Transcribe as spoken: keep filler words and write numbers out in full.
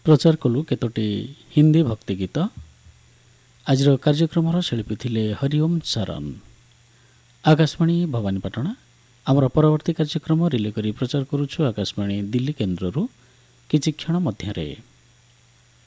ପ୍ରଚାର କଲୁ କେତୋଟି ହିନ୍ଦୀ ଭକ୍ତି ଗୀତ। ଆଜିର କାର୍ଯ୍ୟକ୍ରମର ଶିଳ୍ପୀ ଥିଲେ ହରିଓମ ଶରଣ। ଆକାଶବାଣୀ ଭବାନୀପାଟଣା। ଆମର ପରବର୍ତ୍ତୀ କାର୍ଯ୍ୟକ୍ରମ ରିଲେ କରି ପ୍ରଚାର କରୁଛୁ ଆକାଶବାଣୀ ଦିଲ୍ଲୀ କେନ୍ଦ୍ରରୁ କିଛି କ୍ଷଣ ମଧ୍ୟରେ।